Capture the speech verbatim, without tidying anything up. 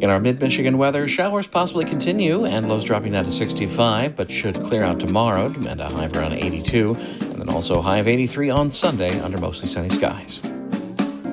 In our mid-Michigan weather, showers possibly continue and lows dropping down to sixty-five, but should clear out tomorrow and a high of around eighty-two. And then also a high of eighty-three on Sunday under mostly sunny skies.